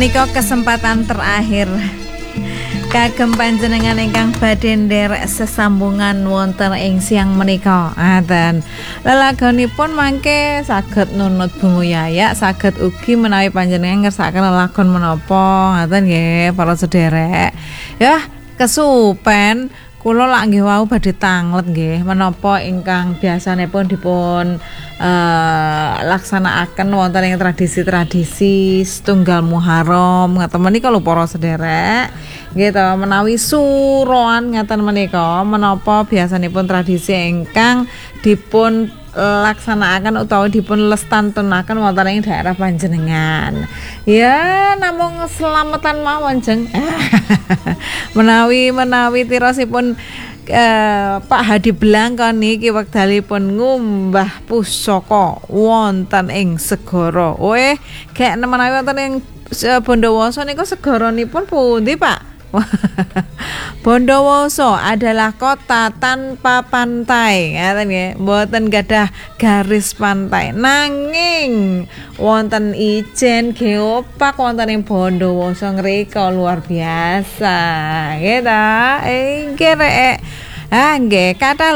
Menika kesempatan terakhir kagem panjenengan ingkang badhe nderek sesambungan wonten ing siang menika. Ngaten. Lelagonipun mangke saged nunut Bungu Yayak, saged ugi menawi panjenengan ngersakaken lelagon menapa. Ngaten nggih para sederek. Ya, kesupen kula lak nggih wau badhe tanglet nggih menapa ingkang biasanipun dipun laksanakaken wonten ing tradisi-tradisi setunggal Muharram ngaten menika lho para sederek nggih to menawi suroan ngaten menika menapa biasanipun tradisi ingkang dipun laksanakaken utawa dipun lestantunaken wonten ing daerah panjenengan. Ya namung slametan mawon jeng. menawi tirosipun Pak Hadi Blangkon niki wekdalipun ngumbah pusaka wonten ing segara. Gek menawi wonten ing Bondowoso niku segaranipun pundi, Pak? Bondowoso adalah kota tanpa pantai, ngaten nggih, mboten gadah garis pantai. Nanging wonten ijen geopark wonten ing Bondowoso ngrika luar biasa. Nggih ta? Nggih rek. Nggih, kathah